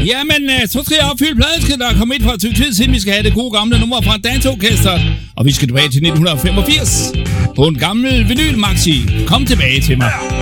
Jamen, så skal jeg opfylde pladen, der er kommet ind for et stykke tid siden. Vi skal have det gode gamle nummer fra Danseorkestret. Og vi skal tilbage til 1985. På en gammel vinyl maxi. Kom tilbage til mig.